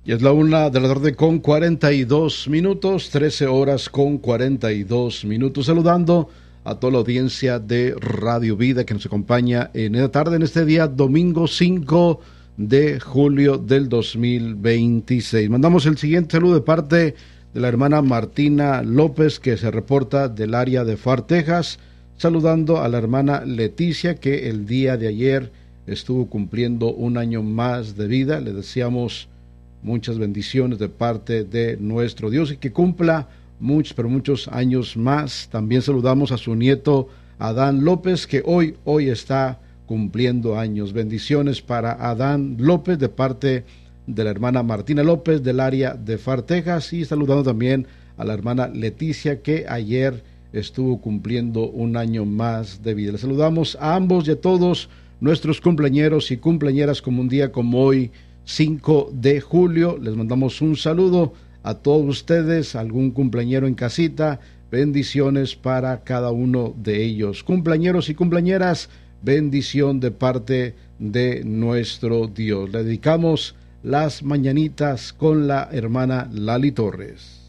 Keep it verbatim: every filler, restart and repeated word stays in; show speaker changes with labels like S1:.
S1: Y es la una de la tarde con cuarenta y dos minutos, trece horas con cuarenta y dos minutos. Saludando a toda la audiencia de Radio Vida que nos acompaña en esta tarde, en este día, domingo cinco de julio del dos mil veintiséis. Mandamos el siguiente saludo de parte de la hermana Martina López, que se reporta del área de Far, Texas, saludando a la hermana Leticia, que el día de ayer estuvo cumpliendo un año más de vida. Le deseamos muchas bendiciones de parte de nuestro Dios y que cumpla muchos, pero muchos años más. También saludamos a su nieto Adán López, que hoy, hoy está cumpliendo años. Bendiciones para Adán López de parte de la hermana Martina López del área de Far, Texas, y saludando también a la hermana Leticia, que ayer estuvo cumpliendo un año más de vida. Les saludamos a ambos y a todos nuestros cumpleañeros y cumpleañeras como un día como hoy, cinco de julio. Les mandamos un saludo a todos ustedes, algún cumpleañero en casita, bendiciones para cada uno de ellos. Cumpleañeros y cumpleañeras, bendición de parte de nuestro Dios. Le dedicamos las mañanitas con la hermana Lali Torres.